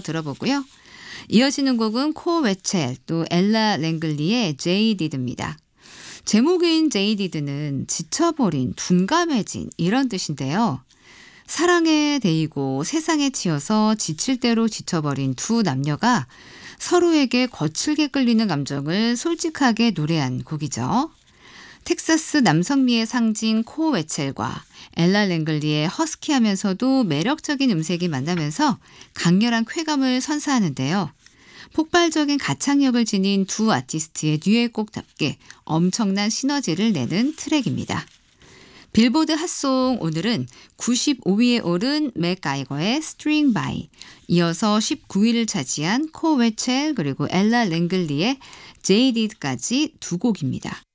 들어보고요. 이어지는 곡은 코 웨첼 또 엘라 랭글리의 제이디드입니다. 제목인 제이디드는 지쳐버린, 둔감해진 이런 뜻인데요. 사랑에 데이고 세상에 치여서 지칠 대로 지쳐버린 두 남녀가 서로에게 거칠게 끌리는 감정을 솔직하게 노래한 곡이죠. 텍사스 남성미의 상징 코 웨첼과 엘라 랭글리의 허스키하면서도 매력적인 음색이 만나면서 강렬한 쾌감을 선사하는데요. 폭발적인 가창력을 지닌 두 아티스트의 듀엣곡답게 엄청난 시너지를 내는 트랙입니다. 빌보드 핫송 오늘은 95위에 오른 맥가이거의 String By, 이어서 19위를 차지한 코 웨첼 그리고 엘라 랭글리의 제이디드까지 두 곡입니다.